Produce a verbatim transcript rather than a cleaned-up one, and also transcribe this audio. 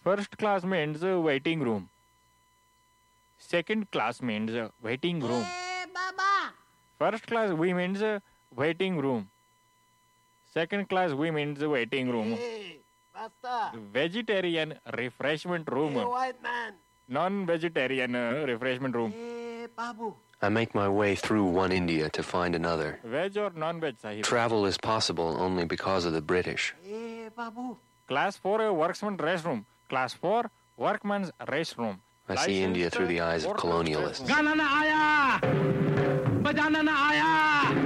First class means uh, waiting room. Second class means uh, waiting room. Hey, Baba. First class we means uh, waiting room. Second class we means uh, waiting room. Hey, Basta. Vegetarian refreshment room. Hey, white man. Non-vegetarian uh, refreshment room. Hey, Babu. I make my way through one India to find another. Veg or non-veg, Sahib? Travel is possible only because of the British. Hey, Babu. Class four uh, worksman restroom. Class four workman's restroom. I see India through the eyes of colonialists. गाना ना आया बजाना ना आया